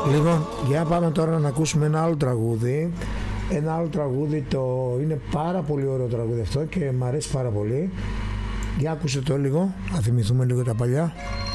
Λοιπόν, για πάμε τώρα να ακούσουμε ένα άλλο τραγούδι. Ένα άλλο τραγούδι, είναι πάρα πολύ ωραίο τραγούδι αυτό και μου αρέσει πάρα πολύ. Για άκουσε το λίγο, να θυμηθούμε λίγο τα παλιά.